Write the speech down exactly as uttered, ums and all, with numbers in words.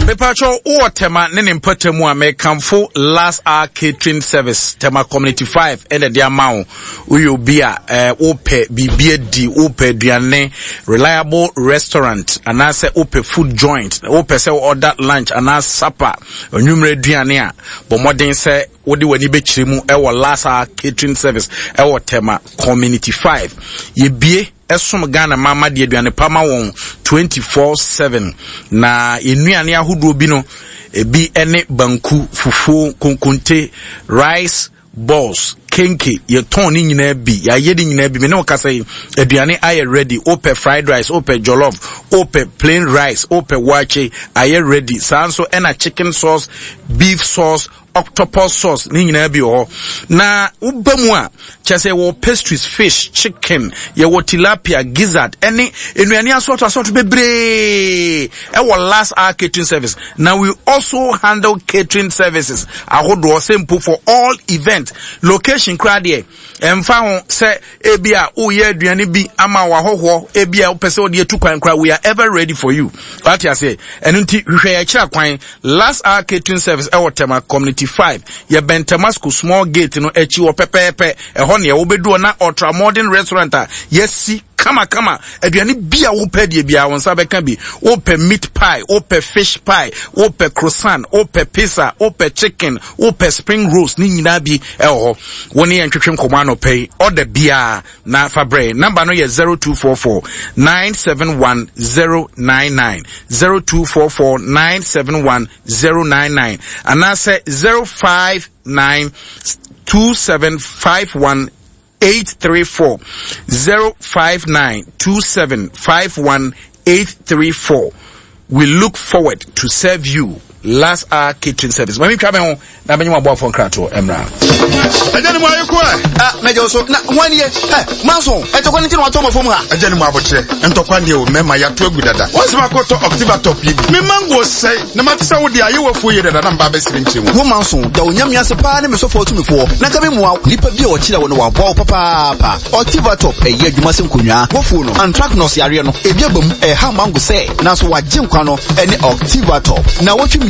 me pacho o tema ne ne mpatemu a me kamfo last hour catering service tema community five and the amount we will be a ope bibie di ope duane reliable restaurant and I say ope food joint ope say order lunch and I supper onumre duane a but modern say wodi wani be chirimu e wo last hour catering service e wo tema community five ye bie esom Ghana mama de aduane pama won twenty-four seven na enuane ahodo bi no ebi ene banku fufu konkonte rice balls kenke ye ton ni nyina bi ya ye di nyina bi me no ka say aduane aye ready ope fried rice ope jollof ope plain rice ope wache aye ready sanso ena chicken sauce beef sauce octopus sauce ni nyina bi ho na ubamu a chese wo pastries fish chicken ye wo tilapia gizzard any enuane asort asort bebre e wo last hour catering service. Now we also handle catering services ahodo simple for all events location crowd here emfa ho se ebia wo ye aduane bi ama wa hoho ebia pese ode etu kwan kra we are ever ready for you. What you say enu nti hwehwe ya kira kwan last hour catering service e wo tema community five ye Bentamasco small gate no echi wo pepepe e ho ne wo bedu na ultra modern restaurant a yesi kama kama aduane bia wo pɛ bia won sa bɛka bi wo pɛ meat pie wo pɛ fish pie wo pɛ croissant wo pɛ pizza wo pɛ chicken wo pɛ spring rolls ni nyina bi e ho woni en twetwe nkoma no pɛ order bia na fabre number no ye zero two four four nine seven one zero nine nine zero two four four nine seven one zero nine nine and I say zero five nine two seven five one eight three four zero five nine two seven five one eight three four. We look forward to serve you last hour catering service. When we come home, na benyi mabo phone krato emra. Ajani mo ayeko ah meje so na one year eh manso etokwa nti no ato mo fom ha. Ajani mo abotre entokwa de o mema ya to agu dada. What's my quote October top yi. Me mango say na matisa wo de ayewo fo ye dada na mba be sire nti mu. Wo manso da onyam yase pa na me so fo to me fo. Na ka be mu nipa bi o kire wo no wa bo papa pa. October top e ye adwuma se nkonwa. Wo fo no anthracnose yare no e bi abam e ha mango say na so wa gye nkwa no e ne October top. Na wo twi